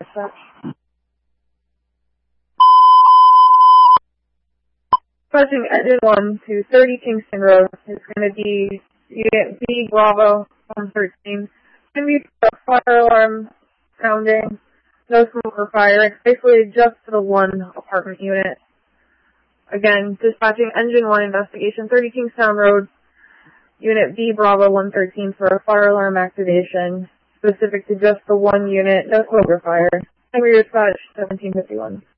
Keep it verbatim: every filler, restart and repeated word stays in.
dispatch. Dispatching engine one to thirty Kingston Road is going to be Unit B Bravo one thirteen. It's going to be a fire alarm sounding, no smoke or fire. It's basically just to the one apartment unit. Again, dispatching engine one, investigation thirty Kingstown Road, Unit B Bravo one thirteen for a fire alarm activation, specific to just the one unit, no smoke or fire. Angry dispatch seventeen fifty-one.